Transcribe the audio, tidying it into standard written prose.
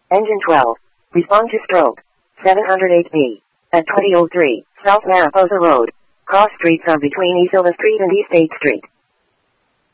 Engine 12. Respond to stroke. 708B. At 2003, South Mariposa Road. Cross streets are between East Silva Street and East 8th Street.